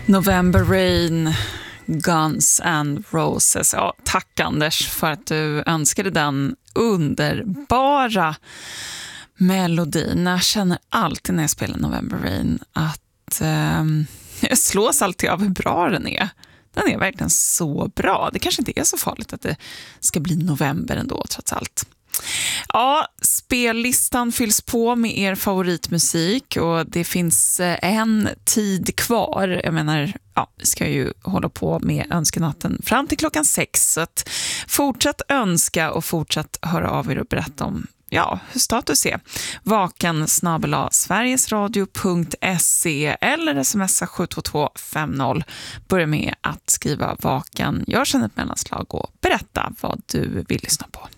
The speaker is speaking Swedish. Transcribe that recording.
November Rain, Guns N' Roses. Ja, tack Anders för att du önskade den underbara melodin. Jag känner alltid när jag spelar November Rain att jag slås alltid av hur bra den är. Den är verkligen så bra. Det kanske inte är så farligt att det ska bli november ändå trots allt. Ja, spellistan fylls på med er favoritmusik och det finns en tid kvar. Jag menar, ja, vi ska ju hålla på med önskenatten fram till 6. Så att fortsätt önska och fortsätt höra av er och berätta om hur status är. vaken@sverigesradio.se eller smsa 72250. Börja med att skriva vaken. Jag känner ett mellanslag och berätta vad du vill lyssna på.